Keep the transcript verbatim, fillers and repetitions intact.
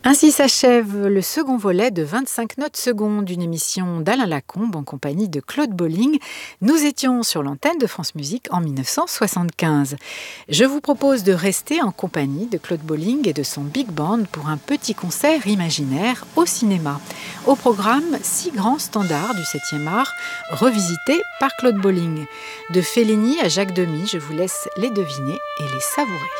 Ainsi s'achève le second volet de vingt-cinq notes secondes, d'une émission d'Alain Lacombe en compagnie de Claude Bolling. Nous étions sur l'antenne de France Musique en dix-neuf cent soixante-quinze. Je vous propose de rester en compagnie de Claude Bolling et de son Big Band pour un petit concert imaginaire au cinéma. Au programme, six grands standards du septième art, revisités par Claude Bolling. De Fellini à Jacques Demy, je vous laisse les deviner et les savourer.